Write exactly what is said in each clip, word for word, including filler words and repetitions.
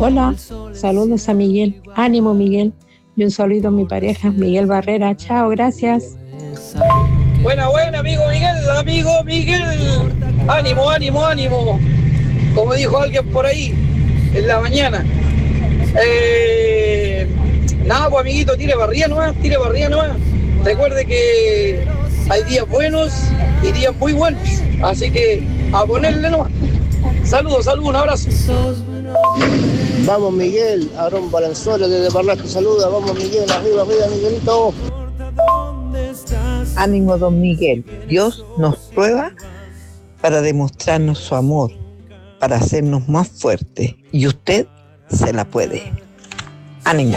Hola, saludos a Miguel. Ánimo, Miguel. Y un saludo a mi pareja, Miguel Barrera. Chao, gracias. Buena, buena, amigo Miguel, amigo Miguel. Ánimo, ánimo, ánimo. Como dijo alguien por ahí en la mañana. Eh, nada, pues amiguito, tire barría nomás, tire barría nomás. Recuerde que hay días buenos y días muy buenos. Así que a ponerle nomás. Saludos, saludos, un abrazo. Vamos Miguel, Aarón Valenzuela desde Parlasco saluda, vamos Miguel, arriba, arriba Miguelito. Ánimo don Miguel, Dios nos prueba para demostrarnos su amor, para hacernos más fuertes y usted se la puede. Ánimo.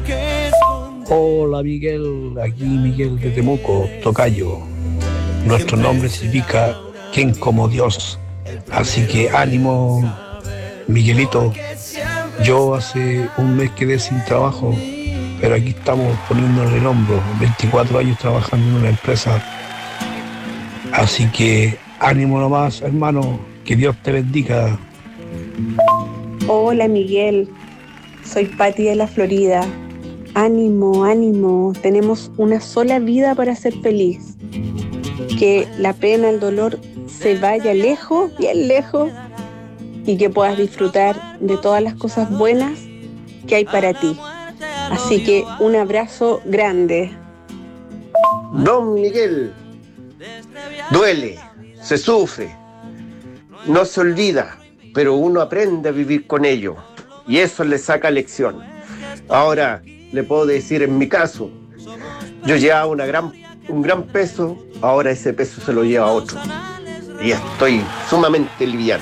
Hola Miguel, aquí Miguel de Temuco, tocayo. Nuestro nombre significa quien como Dios, así que ánimo Miguelito. Yo hace un mes quedé sin trabajo, pero aquí estamos poniéndole el hombro, veinticuatro años trabajando en una empresa. Así que ánimo nomás, hermano, que Dios te bendiga. Hola Miguel, soy Pati de la Florida. Ánimo, ánimo, tenemos una sola vida para ser feliz. Que la pena, el dolor se vaya lejos, bien lejos, y que puedas disfrutar de todas las cosas buenas que hay para ti. Así que un abrazo grande. Don Miguel, duele, se sufre, no se olvida, pero uno aprende a vivir con ello y eso le saca lección. Ahora, le puedo decir en mi caso, yo llevaba una gran, un gran peso, ahora ese peso se lo lleva a otro y estoy sumamente liviano.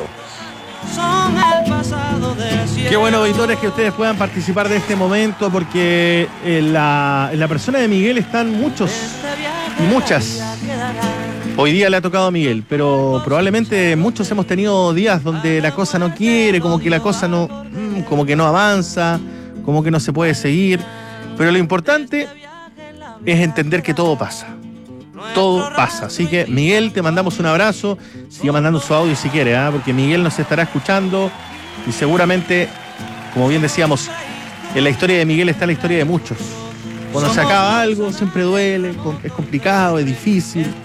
Qué bueno, auditores, que ustedes puedan participar de este momento, porque en la, en la persona de Miguel están muchos y muchas. Hoy día le ha tocado a Miguel, pero probablemente muchos hemos tenido días donde la cosa no quiere, como que la cosa no, como que no avanza, como que no se puede seguir. Pero lo importante es entender que todo pasa. Todo pasa. Así que, Miguel, te mandamos un abrazo. Siga mandando su audio si quiere, ¿eh? Porque Miguel nos estará escuchando y seguramente, como bien decíamos, en la historia de Miguel está la historia de muchos. Cuando se acaba algo, siempre duele, es complicado, es difícil.